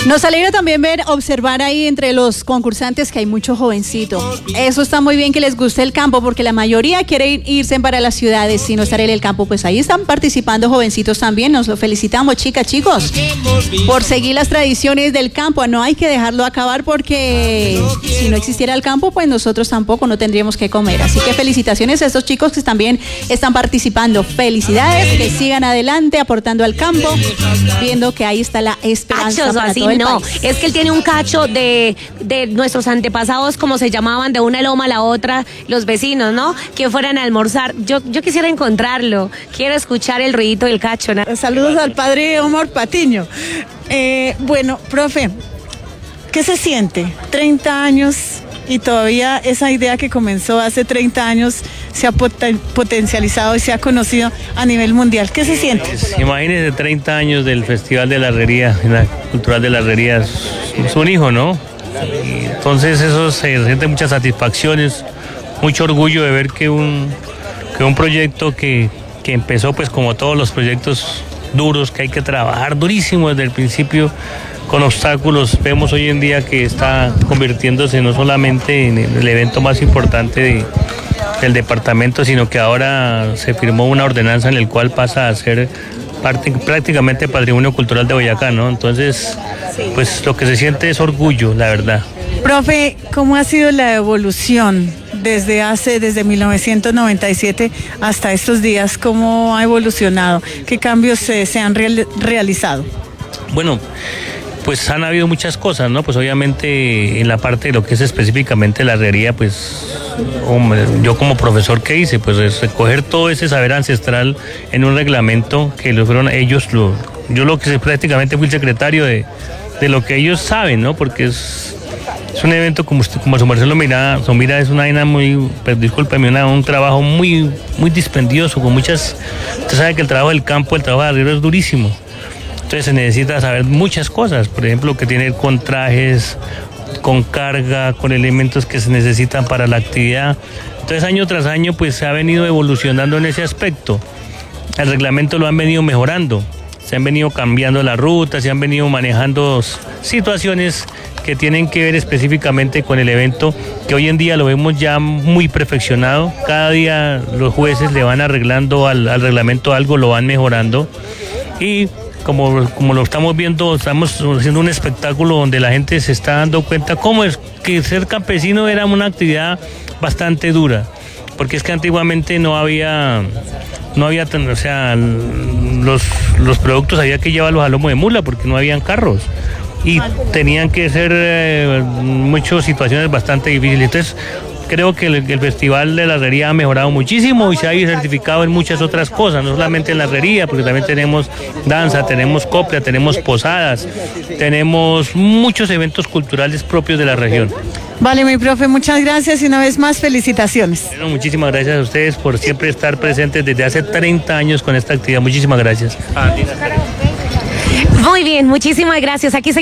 Nos alegra también observar ahí entre los concursantes que hay mucho jovencito. Eso está muy bien que les guste el campo, porque la mayoría quiere irse para las ciudades y no estar en el campo. Pues ahí están participando jovencitos también. Nos lo felicitamos, chicas, chicos, por seguir las tradiciones del campo. No hay que dejarlo acabar, porque si no existiera el campo, pues nosotros tampoco no tendríamos que comer. Así que felicitaciones a estos chicos que también están participando. Felicidades, que sigan adelante aportando al campo, viendo que ahí está la esperanza para todo el no, país. es que él tiene un cacho de nuestros antepasados, como se llamaban, de una loma a la otra, los vecinos, ¿no? Que fueran a almorzar. Yo quisiera encontrarlo, quiero escuchar el ruidito del cacho, ¿no? Saludos al padre Omar Patiño. Bueno, profe, ¿qué se siente? 30 años y todavía esa idea que comenzó hace 30 años se ha potencializado y se ha conocido a nivel mundial. ¿Qué se siente? Imagínense 30 años del Festival de la Herrería, la Cultural de la Herrería, es un hijo, ¿no? Y entonces eso se siente muchas satisfacciones, mucho orgullo de ver que un proyecto que empezó pues como todos los proyectos duros, que hay que trabajar durísimo desde el principio, con obstáculos. Vemos hoy en día que está convirtiéndose no solamente en el evento más importante del departamento, sino que ahora se firmó una ordenanza en el cual pasa a ser prácticamente patrimonio cultural de Boyacá, ¿no? Entonces, pues lo que se siente es orgullo, la verdad. Profe, ¿cómo ha sido la evolución desde 1997 hasta estos días? ¿Cómo ha evolucionado? ¿Qué cambios se han realizado? Bueno, pues han habido muchas cosas, ¿no? Pues obviamente en la parte de lo que es específicamente la herrería, pues hombre, yo como profesor, ¿qué hice? Pues es recoger todo ese saber ancestral en un reglamento que lo fueron ellos. Yo lo que sé, prácticamente fui el secretario de lo que ellos saben, ¿no? Porque es un evento como su merced lo mira, es una vaina muy, pues, discúlpeme, un trabajo muy, muy dispendioso, con muchas. Usted sabe que el trabajo del campo, el trabajo de arriero es durísimo. Entonces se necesita saber muchas cosas, por ejemplo, que tiene con trajes, con carga, con elementos que se necesitan para la actividad. Entonces año tras año pues se ha venido evolucionando en ese aspecto. El reglamento lo han venido mejorando, se han venido cambiando las rutas, se han venido manejando situaciones que tienen que ver específicamente con el evento, que hoy en día lo vemos ya muy perfeccionado. Cada día los jueces le van arreglando al reglamento algo, lo van mejorando. Y como lo estamos viendo, estamos haciendo un espectáculo donde la gente se está dando cuenta cómo es que ser campesino era una actividad bastante dura, porque es que antiguamente no había, o sea, los productos había que llevarlos a lomo de mula porque no habían carros y tenían que ser muchas situaciones bastante difíciles. Entonces creo que el Festival de la Herrería ha mejorado muchísimo y se ha certificado en muchas otras cosas, no solamente en la herrería, porque también tenemos danza, tenemos copla, tenemos posadas, tenemos muchos eventos culturales propios de la región. Vale, mi profe, muchas gracias y una vez más felicitaciones. Bueno, muchísimas gracias a ustedes por siempre estar presentes desde hace 30 años con esta actividad. Muchísimas gracias. Muy bien, muchísimas gracias. Aquí